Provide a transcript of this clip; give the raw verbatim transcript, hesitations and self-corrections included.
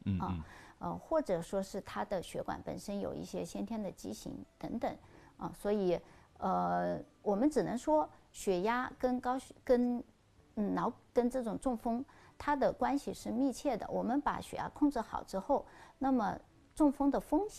嗯啊，呃，或者说是他的血管本身有一些先天的畸形等等啊，所以呃，我们只能说血压跟高血跟嗯脑跟这种中风它的关系是密切的。我们把血压控制好之后，那么中风的风险